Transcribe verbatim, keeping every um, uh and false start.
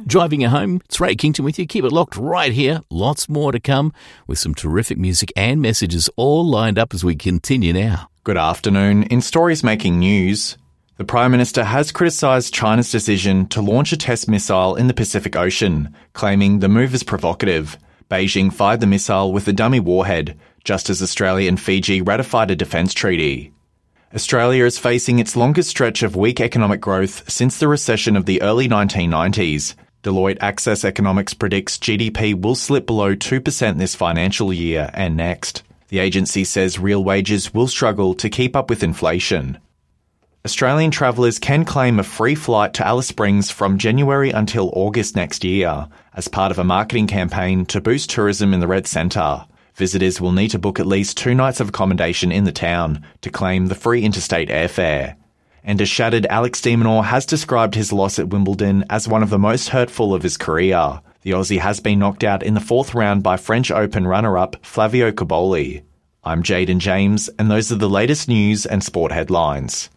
driving you home. It's Ray Kington with you. Keep it locked right here. Lots more to come with some terrific music and messages all lined up as we continue now. Good afternoon. In stories making news, the Prime Minister has criticised China's decision to launch a test missile in the Pacific Ocean, claiming the move is provocative. Beijing fired the missile with a dummy warhead, just as Australia and Fiji ratified a defence treaty. Australia is facing its longest stretch of weak economic growth since the recession of the early nineteen nineties. Deloitte Access Economics predicts G D P will slip below two percent this financial year and next. The agency says real wages will struggle to keep up with inflation. Australian travellers can claim a free flight to Alice Springs from January until August next year as part of a marketing campaign to boost tourism in the Red Centre. Visitors will need to book at least two nights of accommodation in the town to claim the free interstate airfare. And a shattered Alex de Minaur has described his loss at Wimbledon as one of the most hurtful of his career. The Aussie has been knocked out in the fourth round by French Open runner-up Flavio Cobolli. I'm Jaden James, and those are the latest news and sport headlines.